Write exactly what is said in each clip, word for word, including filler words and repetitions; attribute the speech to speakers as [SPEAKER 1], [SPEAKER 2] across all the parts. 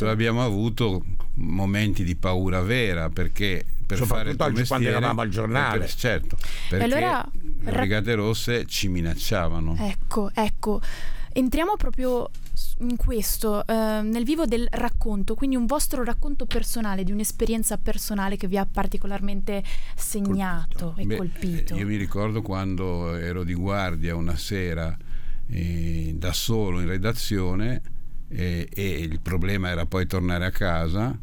[SPEAKER 1] Certo, abbiamo avuto momenti di paura vera, perché per fare il tuo mestiere,
[SPEAKER 2] quando eravamo al giornale,
[SPEAKER 1] per, certo, perché
[SPEAKER 3] allora,
[SPEAKER 1] le Brigate Rosse ci minacciavano.
[SPEAKER 3] Ecco, ecco, entriamo proprio in questo, eh, nel vivo del racconto, quindi un vostro racconto personale, di un'esperienza personale che vi ha particolarmente segnato colpito. e
[SPEAKER 1] Beh,
[SPEAKER 3] colpito.
[SPEAKER 1] Io mi ricordo quando ero di guardia una sera eh, da solo in redazione, eh, e il problema era poi tornare a casa.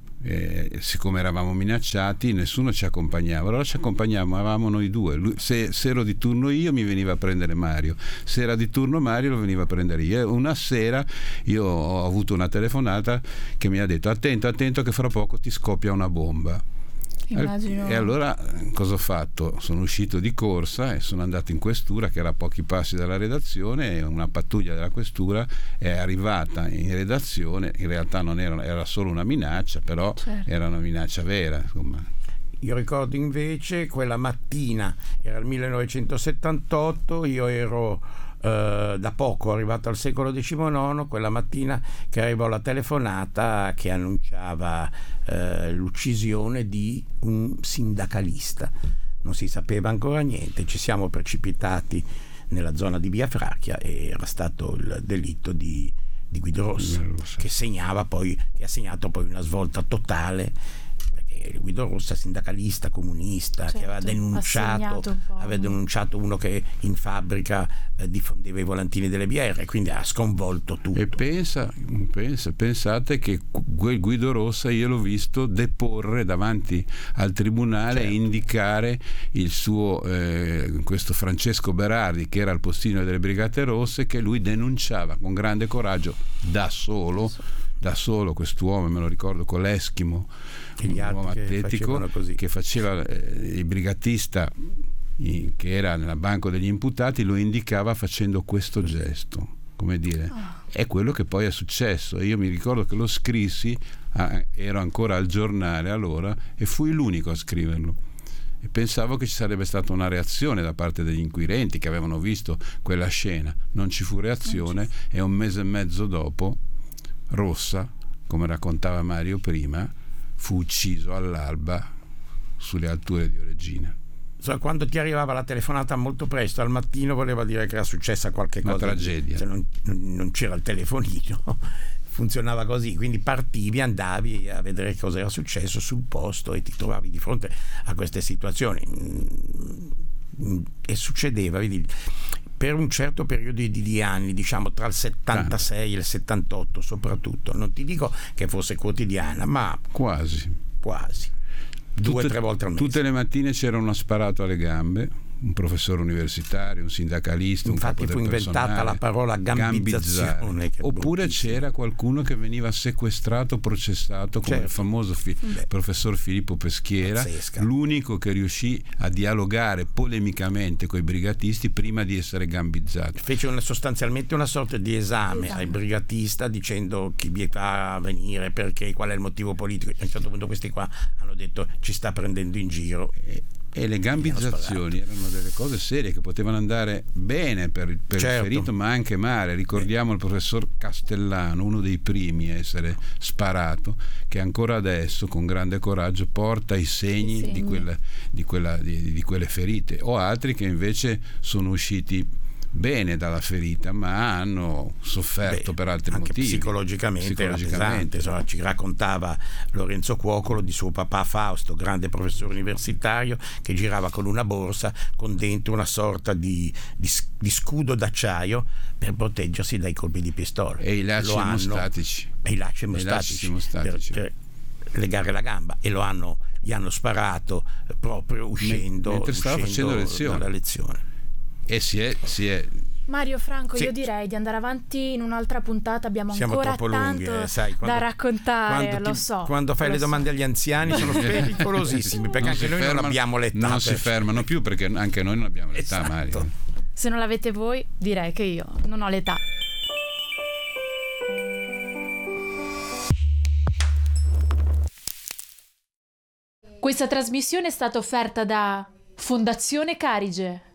[SPEAKER 1] Eh, siccome eravamo minacciati, nessuno ci accompagnava, allora ci accompagnavamo, eravamo noi due. Lui, se, se ero di turno io, mi veniva a prendere Mario, se era di turno Mario, lo veniva a prendere io. Una sera io ho avuto una telefonata che mi ha detto: attento, attento che fra poco ti scoppia una bomba.
[SPEAKER 3] Immagino.
[SPEAKER 1] E allora cosa ho fatto? Sono uscito di corsa e sono andato in questura, che era a pochi passi dalla redazione, e una pattuglia della questura è arrivata in redazione. In realtà non era, era solo una minaccia, però certo, era una minaccia vera, insomma.
[SPEAKER 2] Io ricordo invece quella mattina, era il millenovecentosettantotto, io ero Uh, da poco arrivato al secolo diciannove, quella mattina che arrivò la telefonata che annunciava uh, l'uccisione di un sindacalista. Non si sapeva ancora niente, ci siamo precipitati nella zona di Via Fracchia e era stato il delitto di, di Guido Rossa, che segnava poi, che ha segnato poi una svolta totale. Guido Rossa, sindacalista comunista, certo, che aveva denunciato aveva denunciato uno che in fabbrica eh, diffondeva i volantini delle B R, quindi ha sconvolto tutto.
[SPEAKER 1] E pensa, pensa, pensate che quel Guido Rossa io l'ho visto deporre davanti al tribunale, certo, e indicare il suo eh, questo Francesco Berardi, che era il postino delle Brigate Rosse, che lui denunciava con grande coraggio da solo da solo quest'uomo, me lo ricordo, con l'Eschimo, un uomo atletico che, che faceva eh, il brigatista in, che era nel banco degli imputati, lo indicava facendo questo gesto, come dire, oh, è quello che poi è successo. E io mi ricordo che lo scrissi, ah, ero ancora al giornale allora, e fui l'unico a scriverlo. E pensavo che ci sarebbe stata una reazione da parte degli inquirenti che avevano visto quella scena. Non ci fu reazione, e un mese e mezzo dopo Rossa, come raccontava Mario prima, fu ucciso all'alba sulle alture di Oreggina.
[SPEAKER 2] So, quando ti arrivava la telefonata molto presto al mattino, voleva dire che era successa qualche
[SPEAKER 1] una
[SPEAKER 2] cosa,
[SPEAKER 1] tragedia,
[SPEAKER 2] cioè non, non c'era il telefonino, funzionava così, quindi partivi, andavi a vedere cosa era successo sul posto e ti trovavi di fronte a queste situazioni. E succedeva, vedi, per un certo periodo di, di anni, diciamo tra il settantasei e il settantotto soprattutto, non ti dico che fosse quotidiana, ma
[SPEAKER 1] quasi
[SPEAKER 2] quasi due o tre volte al mese.
[SPEAKER 1] Tutte le mattine c'era uno sparato alle gambe, un professore universitario, un sindacalista,
[SPEAKER 2] infatti
[SPEAKER 1] un capo
[SPEAKER 2] fu
[SPEAKER 1] del
[SPEAKER 2] inventata
[SPEAKER 1] personale,
[SPEAKER 2] la parola gambizzazione,
[SPEAKER 1] oppure c'era qualcuno che veniva sequestrato, processato, come certo, il famoso fi- professor Filippo Peschiera, pazzesca, l'unico che riuscì a dialogare polemicamente con i brigatisti prima di essere gambizzato.
[SPEAKER 2] Fece una, sostanzialmente una sorta di esame esatto. al brigatista, dicendo chi vi fa venire, perché, qual è il motivo politico. A un certo punto questi qua hanno detto ci sta prendendo in giro.
[SPEAKER 1] E, e le gambizzazioni erano delle cose serie che potevano andare bene per, per certo. il ferito, ma anche male. Ricordiamo eh. il professor Castellano, uno dei primi a essere sparato, che ancora adesso con grande coraggio porta i segni, I segni. Di, quella, di, quella, di, di quelle ferite, o altri che invece sono usciti bene dalla ferita, ma hanno sofferto Beh, per altri
[SPEAKER 2] anche
[SPEAKER 1] motivi.
[SPEAKER 2] Psicologicamente, psicologicamente pesante, ci raccontava Lorenzo Cuocolo di suo papà Fausto, grande professore universitario, che girava con una borsa con dentro una sorta di, di, di scudo d'acciaio per proteggersi dai colpi di pistola.
[SPEAKER 1] E i lacci emostatici.
[SPEAKER 2] E i lacci emostatici per, per legare la gamba, e lo hanno, gli hanno sparato proprio uscendo,
[SPEAKER 1] mentre stava
[SPEAKER 2] uscendo
[SPEAKER 1] facendo lezione.
[SPEAKER 2] dalla lezione.
[SPEAKER 1] E si è, si è
[SPEAKER 3] Mario Franco,
[SPEAKER 2] sì.
[SPEAKER 3] io direi di andare avanti in un'altra puntata, abbiamo
[SPEAKER 2] Siamo
[SPEAKER 3] ancora
[SPEAKER 2] troppo
[SPEAKER 3] tanto
[SPEAKER 2] lunghi, eh, sai, quando,
[SPEAKER 3] da raccontare,
[SPEAKER 2] quando
[SPEAKER 3] lo
[SPEAKER 2] ti,
[SPEAKER 3] so.
[SPEAKER 2] Quando fai
[SPEAKER 3] lo
[SPEAKER 2] le domande
[SPEAKER 3] so.
[SPEAKER 2] agli anziani sono pericolosissimi, perché
[SPEAKER 1] non
[SPEAKER 2] anche noi
[SPEAKER 1] fermano,
[SPEAKER 2] non abbiamo l'età.
[SPEAKER 1] Non
[SPEAKER 2] per...
[SPEAKER 1] si fermano più, perché anche noi non abbiamo l'età,
[SPEAKER 2] esatto.
[SPEAKER 1] Mario.
[SPEAKER 3] Se non l'avete voi, direi che io non ho l'età. Questa trasmissione è stata offerta da Fondazione Carige.